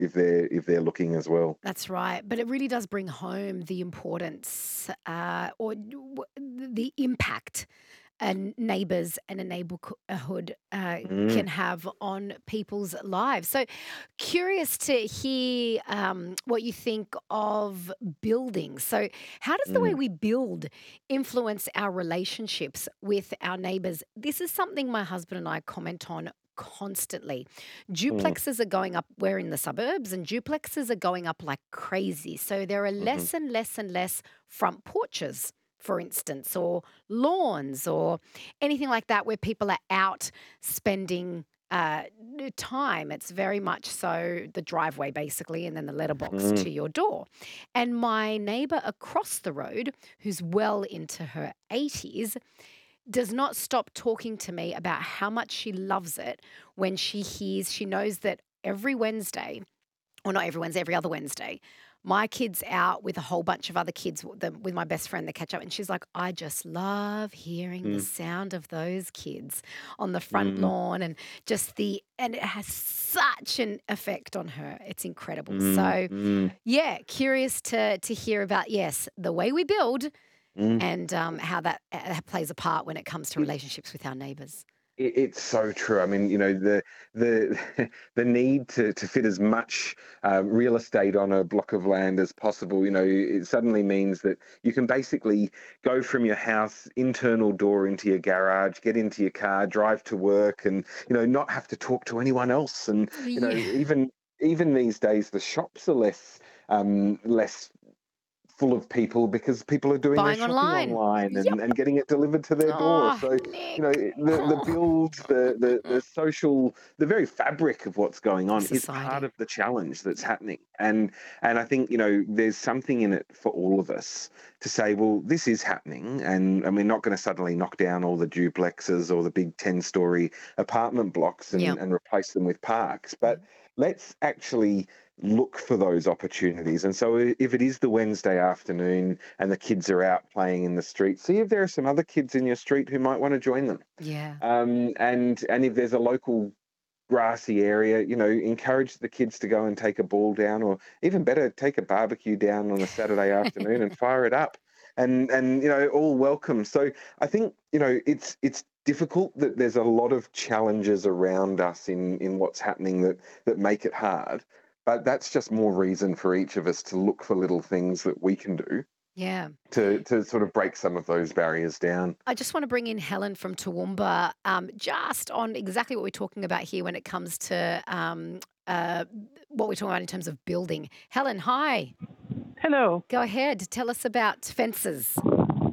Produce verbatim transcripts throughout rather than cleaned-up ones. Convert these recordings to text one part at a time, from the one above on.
if they're if they're looking as well. That's right. But it really does bring home the importance uh, or w- the impact and neighbours and a neighbourhood uh, Mm, can have on people's lives. So, curious to hear um, what you think of building. So, how does the way mm, we build influence our relationships with our neighbours? This is something my husband and I comment on constantly. mm, Duplexes are going up. We're in the suburbs, and duplexes are going up like crazy. So, there are mhm, less and less and less front porches, for instance, or lawns or anything like that where people are out spending uh, n- time. It's very much so the driveway, basically, and then the letterbox mm, to your door. And my neighbour across the road, who's well into her eighties, does not stop talking to me about how much she loves it when she hears, she knows that every Wednesday, or not every Wednesday, every other Wednesday, my kid's out with a whole bunch of other kids w- the, with my best friend. They catch up, and she's like, "I just love hearing the mm, sound of those kids on the front mm, lawn, and just the and it has such an effect on her. It's incredible." mm, So, mm, yeah, curious to to hear about, yes, the way we build mm. and um, how that uh, plays a part when it comes to It, relationships with our neighbours. it, it's so true. I mean, you know, the the the need to to fit as much um, real estate on a block of land as possible. You know, it suddenly means that you can basically go from your house internal door into your garage, get into your car, drive to work, and you know, not have to talk to anyone else. And you know, Yeah, even even these days, the shops are less um, less full of people because people are doing their buying shopping online. online Yep. and, and getting it delivered to their door. Oh, So, you know, Nick. the, the Oh. build, the, the, the social, the very fabric of what's going Of on is part society. of the challenge that's Yep. happening. And, and I think, you know, there's something in it for all of us to say, well, this is happening. And, and we're not going to suddenly knock down all the duplexes or the big ten story apartment blocks and, Yep. and replace them with parks. Yep. But let's actually look for those opportunities. And so if it is the Wednesday afternoon and the kids are out playing in the street, see if there are some other kids in your street who might want to join them. Yeah. Um, and and if there's a local grassy area, you know, encourage the kids to go and take a ball down, or even better, take a barbecue down on a Saturday afternoon and fire it up. And and you know, all welcome. So I think, you know, it's it's difficult that there's a lot of challenges around us in in what's happening that that make it hard. But that's just more reason for each of us to look for little things that we can do Yeah. to to sort of break some of those barriers down. I just want to bring in Helen from Toowoomba, um, just on exactly what we're talking about here when it comes to um, uh, what we're talking about in terms of building. Helen, hi. Hello. Go ahead. Tell us about fences.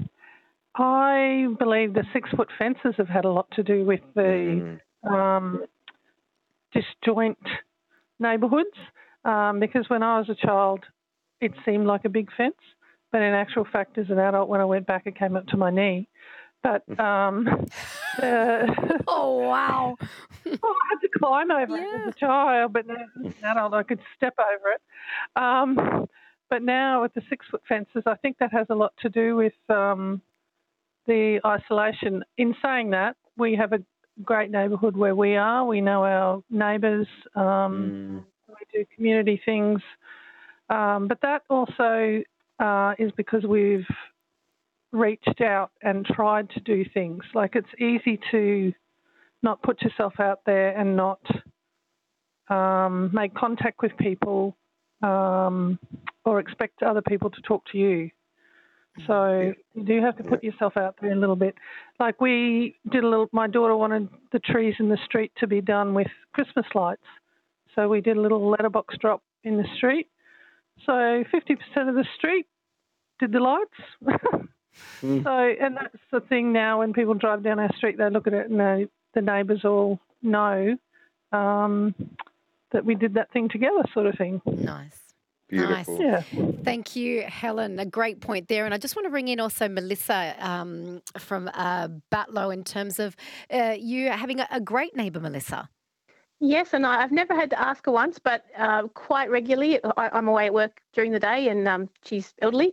I believe the six foot fences have had a lot to do with the Mm, um, disjoint neighbourhoods um, because when I was a child, it seemed like a big fence, but in actual fact, as an adult, when I went back, it came up to my knee. But um, the Oh, wow. oh, I had to climb over it as Yeah. a child, but now as an adult, I could step over it. Um, but now with the six foot fences, I think that has a lot to do with um, the isolation. In saying that, we have a great neighbourhood where we are. We know our neighbours. Um, mm, we do community things. Um, but that also uh, is because we've reached out and tried to do things. Like it's easy to not put yourself out there and not um, make contact with people um, or expect other people to talk to you. yeah, So you do have to yeah. put yourself out there a little bit. Like we did a little, my daughter wanted the trees in the street to be done with Christmas lights. So we did a little letterbox drop in the street. So fifty percent of the street did the lights. Mm. So, and that's the thing now when people drive down our street, they look at it and they, the neighbours all know um, that we did that thing together sort of thing. Nice. Nice. Beautiful. Yeah. Thank you, Helen. A great point there. And I just want to bring in also Melissa um, from uh, Batlow in terms of uh, you having a, a great neighbour, Melissa. Yes, and I, I've never had to ask her once, but uh, quite regularly. I, I'm away at work during the day, and um, she's elderly.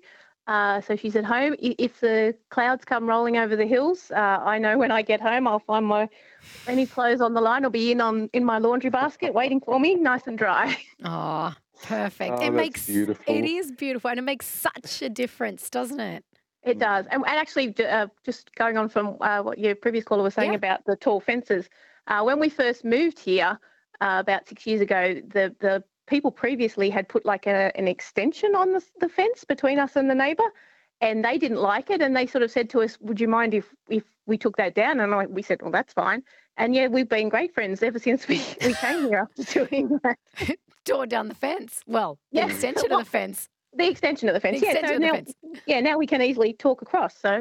Uh, so she's at home. I- If the clouds come rolling over the hills, uh, I know when I get home, I'll find my any clothes on the line will be in on in my laundry basket waiting for me, nice and dry. Oh, perfect. Oh, It that's makes it beautiful. is beautiful and it makes such a difference, doesn't it? It does. Mm. And, and actually, d- uh, just going on from uh, what your previous caller was saying Yeah. about the tall fences, uh, when we first moved here uh, about six years ago, the, the people previously had put like a, an extension on the, the fence between us and the neighbour, and they didn't like it. And they sort of said to us, would you mind if, if we took that down? And I, we said, well, that's fine. And yeah, we've been great friends ever since we, we came here after doing that. Tore down the fence. Well, the Yeah. extension Well, of the fence. the extension of the The fence. Yeah. extension So of the now, fence. yeah, now we can easily talk across. So